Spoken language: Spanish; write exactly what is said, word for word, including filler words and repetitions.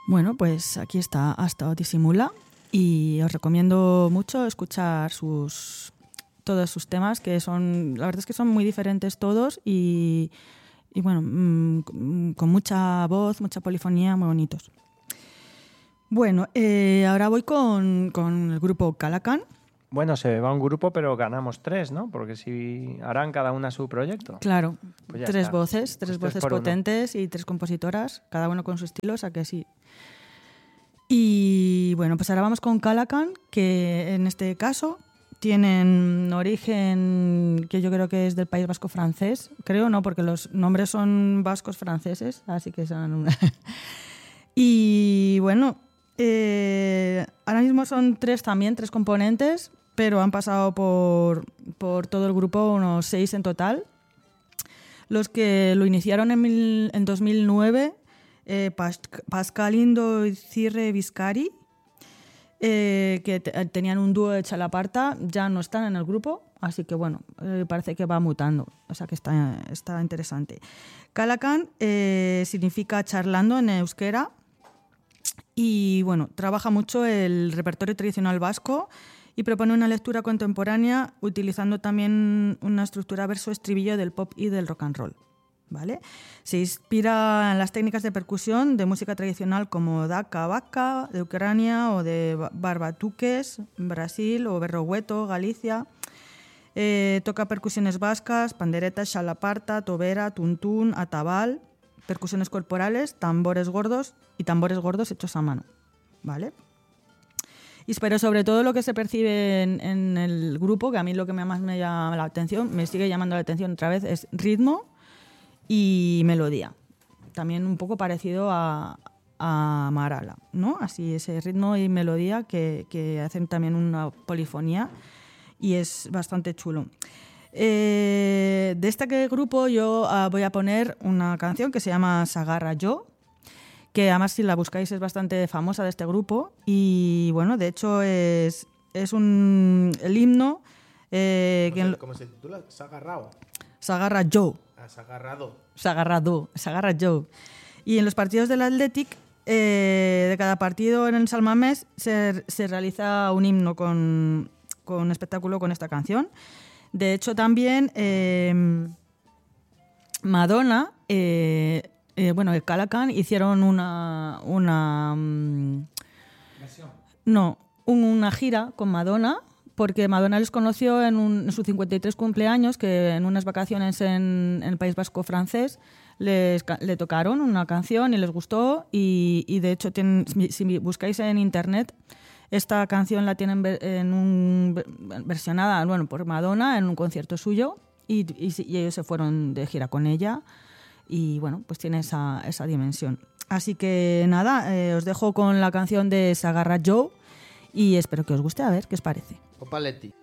Bueno, pues aquí está Hasta Disimula y os recomiendo mucho escuchar sus todos sus temas, que son, la verdad es que son muy diferentes todos y, y bueno, mmm, con mucha voz, mucha polifonía, muy bonitos. Bueno, eh, ahora voy con, con el grupo Calacan. Bueno, se va un grupo, pero ganamos tres, ¿no? Porque si harán cada una su proyecto. Claro, pues tres está. voces, tres pues voces tres potentes uno. Y tres compositoras, cada uno con su estilo, o sea que sí. Y bueno, pues ahora vamos con Calacan, que en este caso tienen origen que yo creo que es del País Vasco francés. Creo no, porque los nombres son vascos franceses, así que son... Y bueno, eh, ahora mismo son tres también, tres componentes, pero han pasado por, por todo el grupo unos seis en total. Los que lo iniciaron en, mil, en dos mil nueve, eh, Pas, Pascal Indo y Cirre Viscari, eh, que te, tenían un dúo de Chalaparta, ya no están en el grupo, así que bueno, eh, parece que va mutando, o sea que está, está interesante. Calacan eh, significa charlando en euskera y bueno, trabaja mucho el repertorio tradicional vasco y propone una lectura contemporánea utilizando también una estructura verso-estribillo del pop y del rock and roll, ¿vale? Se inspira en las técnicas de percusión de música tradicional como daka baka de Ucrania o de barbatuques, Brasil, o berrohueto, Galicia. Eh, toca percusiones vascas, pandereta, chalaparta, tobera, tuntún, atabal, percusiones corporales, tambores gordos y tambores gordos hechos a mano, ¿vale? Y pero sobre todo lo que se percibe en, en el grupo, que a mí lo que más me llama la atención, me sigue llamando la atención otra vez, es ritmo y melodía. También un poco parecido a, a Marala, ¿no? Así ese ritmo y melodía que, que hacen también una polifonía y es bastante chulo. Eh, de este grupo yo uh, voy a poner una canción que se llama Sagarra Yo, que además si la buscáis es bastante famosa de este grupo y bueno, de hecho es, es un, el himno eh, ¿Cómo, se, que, ¿Cómo se titula? Sagarrao. Sagarra Yo. Ah, Sagarrado. Sagarrado, Sagarra Yo. Y en los partidos del Athletic, eh, de cada partido en el San Mamés se, se realiza un himno con, con espectáculo con esta canción. De hecho también eh, Madonna... Eh, Eh, bueno, el Calacan hicieron una... una ¿Versión? No, un, una gira con Madonna, porque Madonna les conoció en, un, en su cincuenta y tres cumpleaños, que en unas vacaciones en, en el País Vasco francés les, le tocaron una canción y les gustó, y, y de hecho tienen, si buscáis en internet, esta canción la tienen en un, versionada bueno, por Madonna en un concierto suyo, y, y, y ellos se fueron de gira con ella. Y bueno, pues tiene esa, esa dimensión. Así que nada, eh, os dejo con la canción de Sagarra Joe y espero que os guste, a ver qué os parece. Opa Leti.